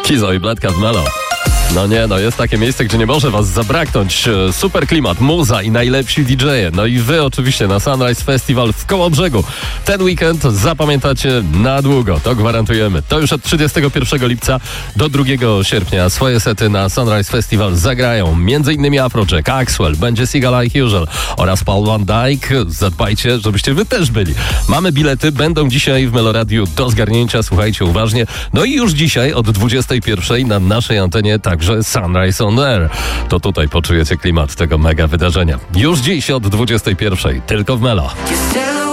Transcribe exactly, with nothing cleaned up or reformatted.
Kizo i Bladka w Melo. No nie, no jest takie miejsce, gdzie nie może was zabraknąć. Super klimat, muza i najlepsi D J e. No i wy oczywiście na Sunrise Festival w Kołobrzegu. Ten weekend zapamiętacie na długo, to gwarantujemy. To już od trzydziestego pierwszego lipca do drugiego sierpnia swoje sety na Sunrise Festival zagrają między innymi Afrojack, Axwell, będzie Seagull Like Usual oraz Paul Van Dyke. Zadbajcie, żebyście wy też byli. Mamy bilety, będą dzisiaj w Meloradiu do zgarnięcia, słuchajcie uważnie. No i już dzisiaj od dwudziestej pierwszej na naszej antenie także Sunrise on Air. To tutaj poczujecie klimat tego mega wydarzenia. Już dziś od dwudziestej pierwszej, tylko w Melo.